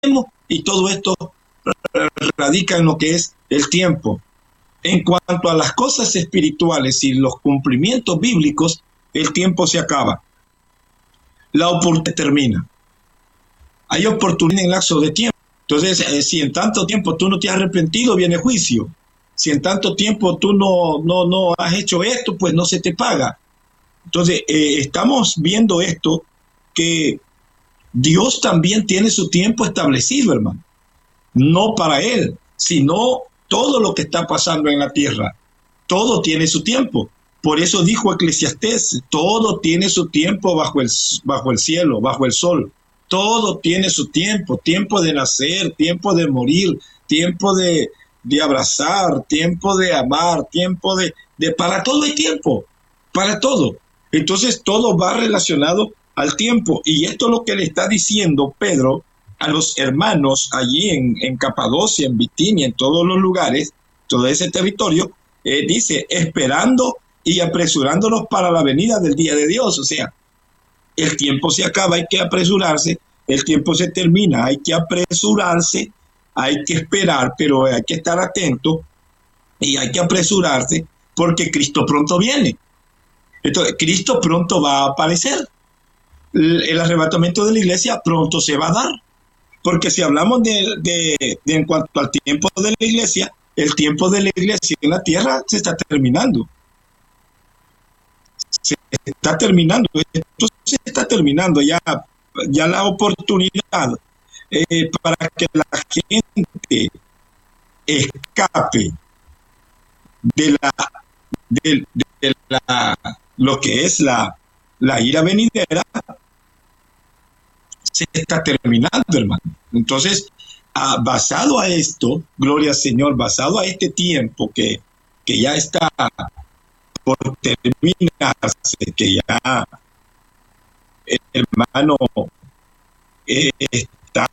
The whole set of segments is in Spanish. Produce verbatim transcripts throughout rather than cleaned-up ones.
y todo esto radica en lo que es el tiempo. En cuanto a las cosas espirituales y los cumplimientos bíblicos, el tiempo se acaba. La oportunidad termina. Hay oportunidad en lapso de tiempo. Entonces, eh, si en tanto tiempo tú no te has arrepentido, viene juicio. Si en tanto tiempo tú no, no, no has hecho esto, pues no se te paga. Entonces, eh, estamos viendo esto, que Dios también tiene su tiempo establecido, hermano. No para Él, sino todo lo que está pasando en la tierra. Todo tiene su tiempo. Por eso dijo Eclesiastés, todo tiene su tiempo bajo el, bajo el cielo, bajo el sol. Todo tiene su tiempo, tiempo de nacer, tiempo de morir, tiempo de, de abrazar, tiempo de amar, tiempo de, de... Para todo hay tiempo, para todo. Entonces todo va relacionado al tiempo. Y esto es lo que le está diciendo Pedro a los hermanos allí en, en Capadocia, en Bitinia, en todos los lugares, todo ese territorio, eh, dice, esperando y apresurándonos para la venida del día de Dios. O sea, el tiempo se acaba, hay que apresurarse, el tiempo se termina, hay que apresurarse, hay que esperar, pero hay que estar atento y hay que apresurarse porque Cristo pronto viene. Entonces, Cristo pronto va a aparecer. El, el arrebatamiento de la iglesia pronto se va a dar. Porque si hablamos de, de, de en cuanto al tiempo de la iglesia, el tiempo de la iglesia en la tierra se está terminando. Se está terminando. Esto se está terminando ya, ya la oportunidad eh, para que la gente escape de la de, de la lo que es la, la ira venidera, se está terminando, hermano. Entonces, ah, basado a esto, gloria al Señor, basado a este tiempo que, que ya está por terminarse, que ya, hermano, eh, está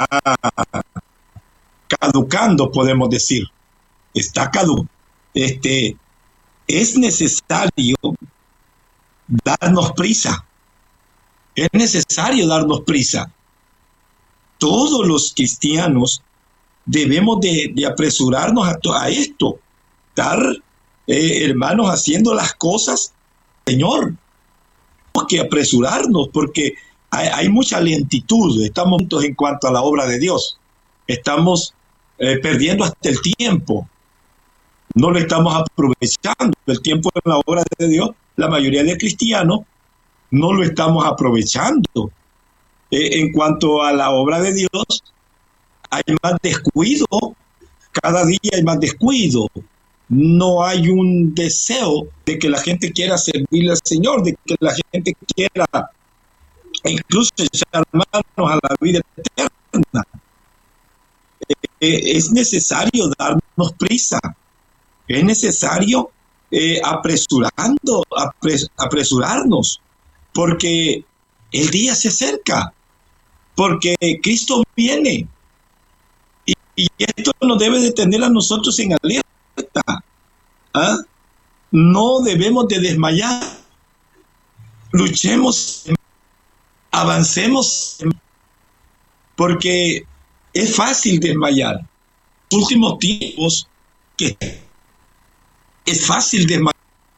caducando, podemos decir, está caducando. Este, es necesario darnos prisa. Es necesario darnos prisa. Todos los cristianos debemos de, de apresurarnos a, a esto, estar, eh, hermanos, haciendo las cosas, Señor. Tenemos que apresurarnos porque hay, hay mucha lentitud, estamos en cuanto a la obra de Dios, estamos eh, perdiendo hasta el tiempo, no lo estamos aprovechando, el tiempo en la obra de Dios, la mayoría de cristianos no lo estamos aprovechando. Eh, en cuanto a la obra de Dios, hay más descuido, cada día hay más descuido, no hay un deseo de que la gente quiera servirle al Señor, de que la gente quiera incluso echar manos a la vida eterna. Eh, es necesario darnos prisa, es necesario eh, apresurando, apres, apresurarnos, porque el día se acerca, porque Cristo viene. Y, y esto nos debe de tener a nosotros en alerta. ¿Ah? No debemos de desmayar. Luchemos, avancemos, porque es fácil desmayar. En los últimos tiempos, que es fácil desmayar.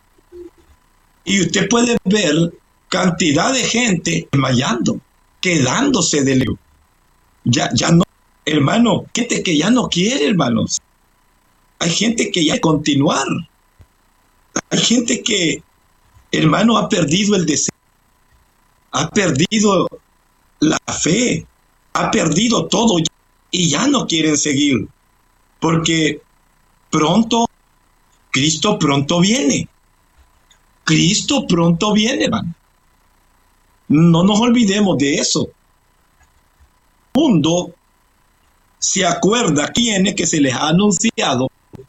Y usted puede ver cantidad de gente desmayando, quedándose de lejos. Ya, ya no, hermano, gente que ya no quiere, hermanos. Hay gente que ya quiere continuar. Hay gente que, hermano, ha perdido el deseo, ha perdido la fe, ha perdido todo y ya no quieren seguir. Porque pronto, Cristo pronto viene. Cristo pronto viene, hermano. No nos olvidemos de eso. El mundo se acuerda quiénes que se les ha anunciado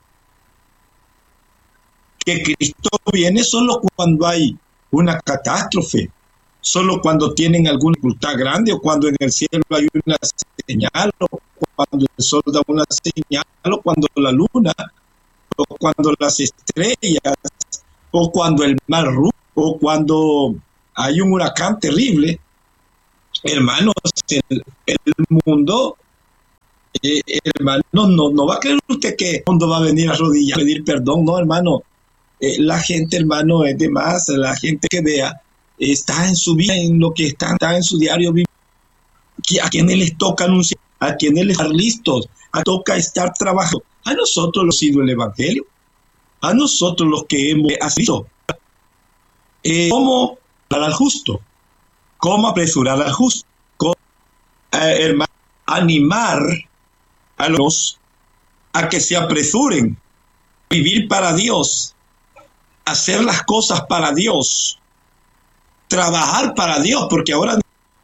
que Cristo viene solo cuando hay una catástrofe, solo cuando tienen alguna dificultad grande, o cuando en el cielo hay una señal, o cuando el sol da una señal, o cuando la luna, o cuando las estrellas, o cuando el mar ruge, o cuando hay un huracán terrible. Hermanos, el, el mundo Eh, hermano, no, no va a creer usted que el mundo va a venir a rodillas a pedir perdón, no, hermano. Eh, la gente, hermano, es de más, la gente que vea, está en su vida, en lo que está, está en su diario vivir, a quienes les toca anunciar, a quienes les estar listos, a toca estar trabajando. A nosotros los sido el Evangelio, a nosotros los que hemos asistido. Eh, ¿Cómo apresurar al justo? ¿Cómo apresurar al justo? ¿Cómo, eh, hermano, animar a los a que se apresuren a vivir para Dios, hacer las cosas para Dios, trabajar para Dios, porque ahora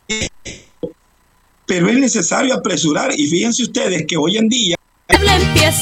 pero es necesario apresurar, y fíjense ustedes que hoy en día